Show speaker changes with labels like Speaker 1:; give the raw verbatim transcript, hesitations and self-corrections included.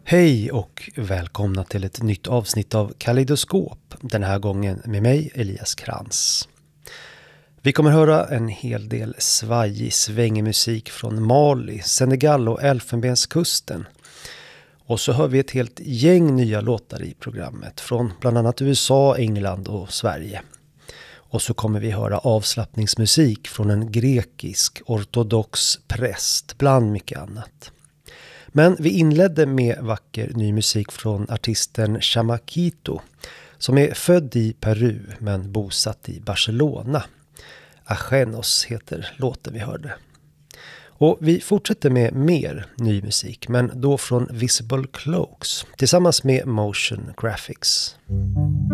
Speaker 1: Hej och välkomna till ett nytt avsnitt av Kaleidoskop, den här gången med mig Elias Krantz. Vi kommer höra en hel del svajig svängig musik från Mali, Senegal och Elfenbenskusten. Och så hör vi ett helt gäng nya låtar i programmet från bland annat U S A, England och Sverige. Och så kommer vi höra avslappningsmusik från en grekisk ortodox präst bland mycket annat. Men vi inledde med vacker ny musik från artisten Chamaquito som är född i Peru men bosatt i Barcelona. Ajenos heter låten vi hörde. Och vi fortsätter med mer ny musik, men då från Visible Cloaks tillsammans med Motion Graphics.